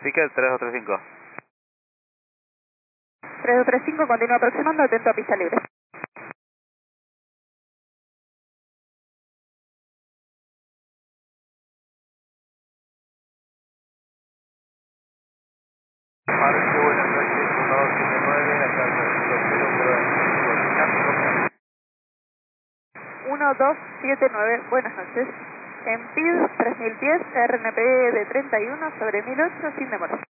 Ticket 3235. 3235, continúa aproximando, atento a pista libre. Marco, buenas noches, 1279, acá el 1279, buenas noches. En PID 3000 pies, RNP de 31 sobre 1008, sin demora.